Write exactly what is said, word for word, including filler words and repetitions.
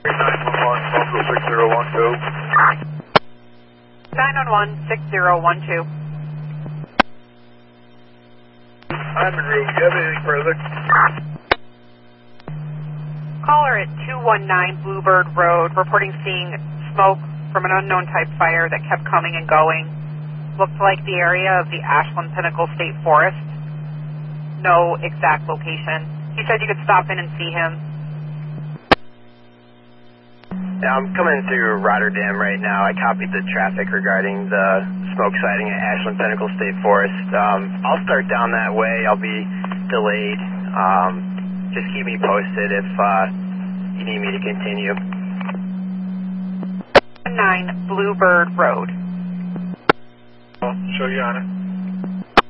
nine one one, Bunko six zero one two. nine one one, six zero one two. I'm in room. Do you have anything further? Caller at two one nine Bluebird Road, reporting seeing smoke from an unknown type fire that kept coming and going. Looked like the area of the Ashland Pinnacle State Forest. No exact location. He said you could stop in and see him. Yeah, I'm coming through Rotterdam right now. I copied the traffic regarding the smoke sighting at Ashland Pinnacle State Forest. Um, I'll start down that way. I'll be delayed. Um, just keep me posted if uh, you need me to continue. nine Bluebird Road. I'll show you on it.